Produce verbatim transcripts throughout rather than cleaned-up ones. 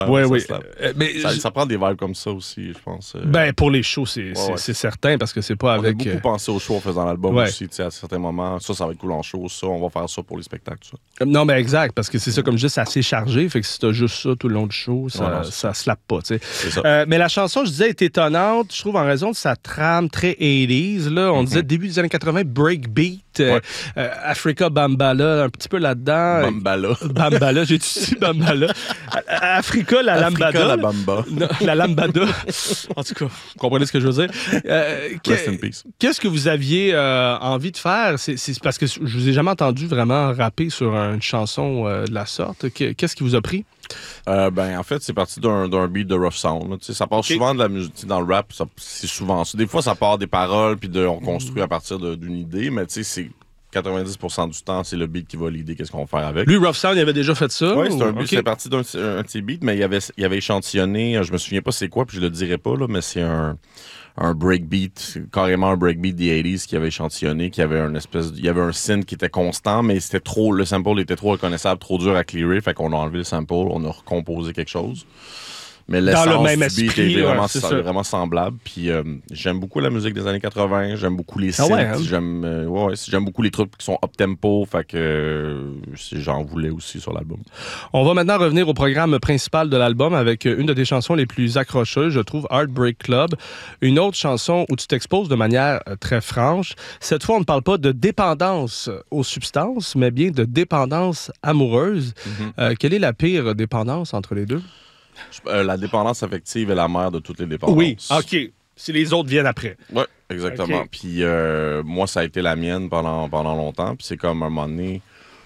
Oui, ça oui. slap. Euh, mais Ça, je- ça prend des vibes comme ça aussi, je pense. euh. Ben, pour les shows, c'est Ouais, c'est- ouais. c'est certain, parce que c'est pas On avec... a beaucoup euh, pensé au show en faisant l'album Ouais. aussi, tu sais, à certains moments. Ça, ça va être cool en show, ça, on va faire ça pour les spectacles, ça. Non, mais exact, parce que c'est ça, comme juste assez chargé. Fait que si t'as juste ça tout le long du show, ça, Ouais, non, c'est ça slappe pas, tu sais. C'est ça. Euh, mais la chanson, je disais, est étonnante, je trouve, en raison de sa trame très eighties. Là. On Mhm. disait début des années quatre-vingts, breakbeat, euh, Ouais. euh, Africa Bambala, un petit peu là-dedans. Bambala. Bambala, j'ai dit Bambala. A- Africa, la Africa, lambada. la bamba. Non, la lambada. En tout cas, vous comprenez ce que je veux dire. Euh, que- Rest in peace. Qu'est-ce que vous aviez euh, envie de faire? C'est, c'est parce que je vous ai jamais entendu vraiment rapper sur une chanson euh, de la sorte. Que- Qu'est-ce qui vous a pris? Euh, ben, en fait, c'est parti d'un, d'un beat de rough sound. Là. Tu sais, ça part Okay. souvent de la musique. Tu sais, dans le rap, ça- c'est souvent ça. Des fois, ça part des paroles, puis de, on construit à partir de- d'une idée, mais tu sais, c'est quatre-vingt-dix pour cent du temps, c'est le beat qui va l'idée, qu'est-ce qu'on va faire avec. Lui, Rough Sound, il avait déjà fait ça? Oui, c'est un ou- beat, OK. c'est parti d'un un de ses beats, mais il avait, il avait échantillonné, euh, je me souviens pas c'est quoi, puis je le dirai pas, là, mais c'est un, un breakbeat, carrément un breakbeat des eighties qui avait échantillonné, qui avait une espèce, de- il y avait un synth qui était constant, mais c'était trop, le sample était trop reconnaissable, trop dur à clearer, fait qu'on a enlevé le sample, on a recomposé quelque chose. Mais Dans l'essence le même du esprit, beat était ouais, vraiment, c'est sa- ça. vraiment semblable. Puis euh, j'aime beaucoup la musique des années quatre-vingts, j'aime beaucoup les Ah synths, ouais, hein? j'aime, euh, ouais, ouais, j'aime beaucoup les trucs qui sont up-tempo, fait que euh, c'est- j'en voulais aussi sur l'album. On va maintenant revenir au programme principal de l'album avec une de tes chansons les plus accrocheuses, je trouve, Heartbreak Club. Une autre chanson où tu t'exposes de manière euh, très franche. Cette fois, on ne parle pas de dépendance aux substances, mais bien de dépendance amoureuse. Mhm. Euh, quelle est la pire dépendance entre les deux? Je- euh, la dépendance affective est la mère de toutes les dépendances. OK. Si les autres viennent après. Oui, exactement. Ok. Puis euh, moi, ça a été la mienne pendant, pendant longtemps. Puis c'est comme, à un moment donné,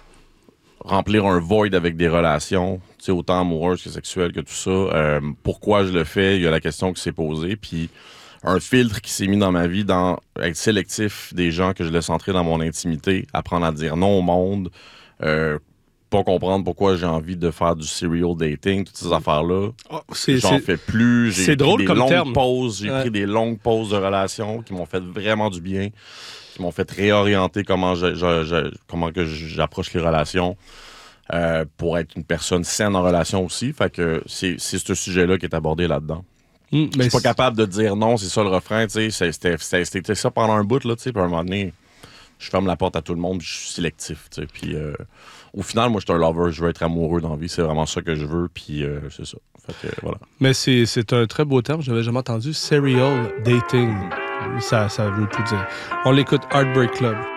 remplir un void avec des relations, tu sais, autant amoureuses que sexuelles que tout ça. Euh, pourquoi je le fais? Il y a la question qui s'est posée. Puis un filtre qui s'est mis dans ma vie, dans être sélectif des gens que je laisse entrer dans mon intimité, apprendre à dire non au monde, euh, pas comprendre pourquoi j'ai envie de faire du serial dating, toutes ces affaires-là. Oh, c'est, J'en c'est- fais plus. J'ai c'est pris drôle des comme longues terme. pauses. J'ai Ouais. pris des longues pauses de relations qui m'ont fait vraiment du bien, qui m'ont fait réorienter comment je- je- je- comment que j'approche les relations euh, pour être une personne saine en relation aussi. Fait que c'est, c'est ce sujet-là qui est abordé là-dedans. Hum, Je mais suis pas c'est- capable de dire non, c'est ça le refrain. Tu sais, c'est- c'était, c'était, c'était ça pendant un bout, là, tu sais, puis à un moment donné, je ferme la porte à tout le monde, puis je suis sélectif. Tu sais, puis euh, au final, moi, je suis un lover, je veux être amoureux dans la vie, c'est vraiment ça que je veux, puis euh, c'est ça. Fait que voilà. Mais c'est, c'est un très beau terme, je n'avais jamais entendu. Serial dating. Ça, ça veut tout dire. On l'écoute, Heartbreak Club.